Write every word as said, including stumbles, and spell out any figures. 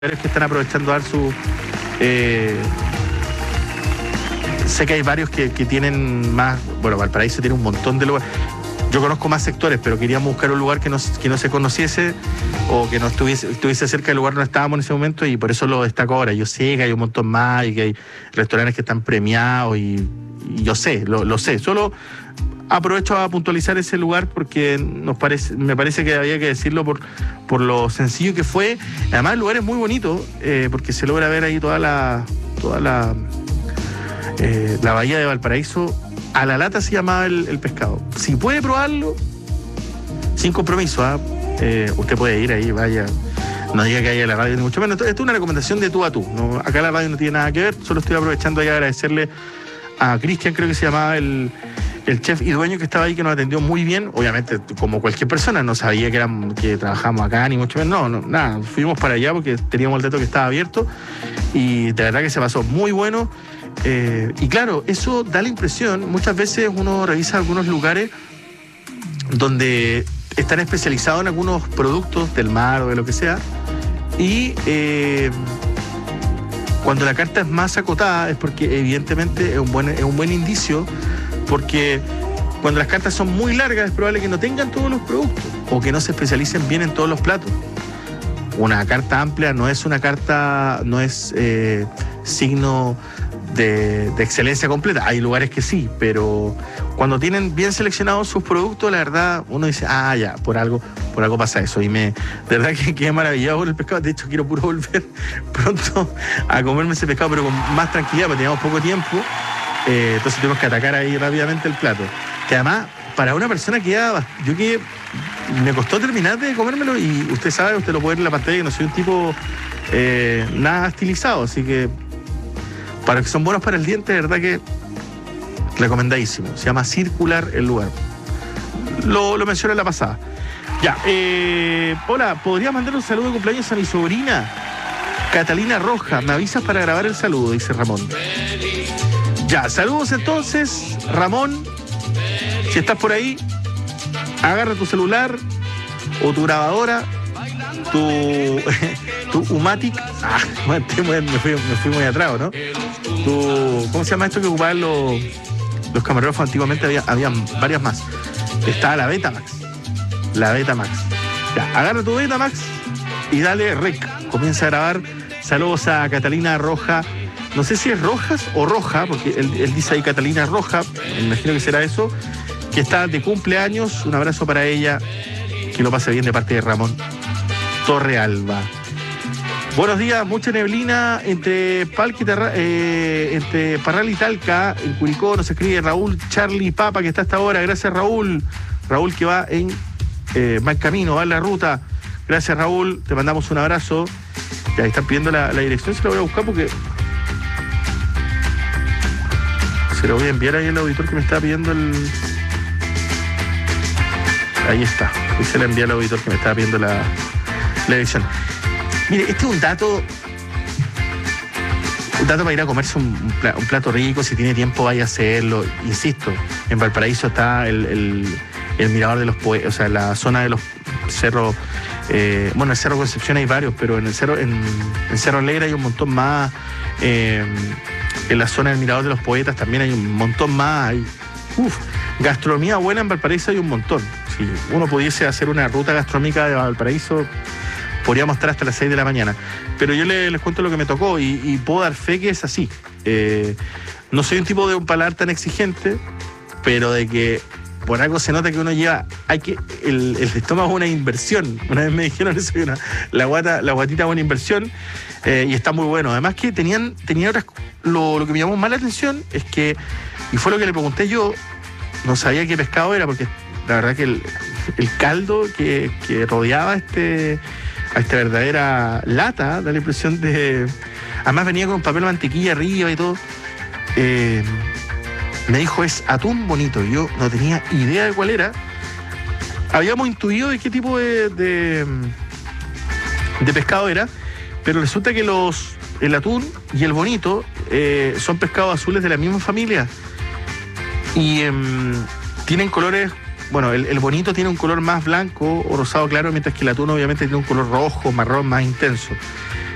que están aprovechando dar su... Eh, sé que hay varios que, que tienen más... Bueno, Valparaíso tiene un montón de lugares. Yo conozco más sectores, pero queríamos buscar un lugar que no, que no se conociese o que no estuviese, estuviese cerca del lugar donde estábamos en ese momento, y por eso lo destaco ahora. Yo sé que hay un montón más y que hay restaurantes que están premiados y, y yo sé, lo, lo sé. Solo aprovecho a puntualizar ese lugar porque nos parece, me parece que había que decirlo por, por lo sencillo que fue. Además el lugar es muy bonito eh, porque se logra ver ahí toda la toda la, eh, la bahía de Valparaíso. A la lata se llamaba el, el pescado. Si puede probarlo, sin compromiso, ¿eh? Eh, usted puede ir ahí, vaya. No diga que haya la radio ni mucho menos. Esto, esto es una recomendación de tú a tú, ¿no? Acá la radio no tiene nada que ver. Solo estoy aprovechando ahí a agradecerle a Cristian, creo que se llamaba el, el chef y dueño que estaba ahí, que nos atendió muy bien. Obviamente, como cualquier persona, no sabía que, eran, que trabajamos acá, ni mucho menos. No, no, nada. Fuimos para allá porque teníamos el dato que estaba abierto. Y de verdad que se pasó muy bueno. Eh, y claro, eso da la impresión, muchas veces uno revisa algunos lugares donde están especializados en algunos productos del mar o de lo que sea, y eh, cuando la carta es más acotada es porque evidentemente es un buen, es un buen indicio, porque cuando las cartas son muy largas es probable que no tengan todos los productos o que no se especialicen bien en todos los platos. Una carta amplia no es una carta, no es eh, signo De, de excelencia completa. Hay lugares que sí, pero cuando tienen bien seleccionados sus productos, la verdad, uno dice, ah, ya, por algo, por algo pasa eso. Y me, de verdad que quedé maravillado con el pescado. De hecho, quiero puro volver pronto a comerme ese pescado, pero con más tranquilidad, porque teníamos poco tiempo. Eh, entonces tuvimos que atacar ahí rápidamente el plato. Que además, para una persona que ya, yo que me costó terminar de comérmelo, y usted sabe, usted lo puede ver en la pantalla, que no soy un tipo eh, nada estilizado, así que para los que son buenos para el diente, de verdad que recomendadísimo. Se llama Circular el lugar. Lo, lo mencioné en la pasada. Ya, eh, hola, ¿podría mandar un saludo de cumpleaños a mi sobrina Catalina Roja? Me avisas para grabar el saludo, dice Ramón. Ya, saludos entonces, Ramón. Si estás por ahí, agarra tu celular o tu grabadora, tu, tu Umatic. Ah, me fui, me fui muy atrás, ¿no? Tu, ¿cómo se llama esto que ocupaban los, los camarógrafos antiguamente? Había, habían varias más. Estaba la Betamax. La Betamax. Ya, agarra tu Betamax y dale rec. Comienza a grabar. Saludos a Catalina Roja. No sé si es Rojas o Roja, porque él, él dice ahí Catalina Roja. Me imagino que será eso. Que está de cumpleaños. Un abrazo para ella. Que lo pase bien de parte de Ramón Torrealba. Buenos días, mucha neblina entre, Palque, eh, entre Parral y Talca, en Curicó. Nos escribe Raúl Charlie Papa, que está hasta ahora. Gracias, Raúl. Raúl que va en eh, mal camino, va en la ruta. Gracias, Raúl. Te mandamos un abrazo. Ya están pidiendo la, la dirección, se la voy a buscar porque se lo voy a enviar ahí al auditor que me está pidiendo el... Ahí está. Ahí se la envía al auditor que me estaba pidiendo la, la dirección. Mire, este es un dato, un dato para ir a comerse un, un plato rico. Si tiene tiempo, vaya a hacerlo. Insisto, en Valparaíso está el, el, el mirador de los poetas, o sea, la zona de los cerros. Eh, bueno, en el Cerro Concepción hay varios, pero en el Cerro, en, en Cerro Alegre hay un montón más. Eh, en la zona del mirador de los poetas también hay un montón más. Hay, uf, gastronomía buena en Valparaíso hay un montón. Si uno pudiese hacer una ruta gastronómica de Valparaíso, podríamos estar hasta las seis de la mañana. Pero yo les, les cuento lo que me tocó y, y puedo dar fe que es así. Eh, no soy un tipo de un paladar tan exigente, pero de que por algo se nota que uno lleva... hay que el, el estómago es una inversión. Una vez me dijeron eso, una, la, guata, la guatita es una inversión eh, y está muy bueno. Además que tenían, tenían otras... Lo, lo que me llamó más la atención es que, y fue lo que le pregunté yo, no sabía qué pescado era, porque la verdad que el, el caldo que, que rodeaba este... a esta verdadera lata, da la impresión de... Además venía con un papel de mantequilla arriba y todo. Eh, me dijo, es atún bonito. Yo no tenía idea de cuál era. Habíamos intuido de qué tipo de, de, de pescado era, pero resulta que los el atún y el bonito eh, son pescados azules de la misma familia. Y eh, tienen colores... Bueno, el, el bonito tiene un color más blanco o rosado claro, mientras que el atún obviamente tiene un color rojo, marrón, más intenso.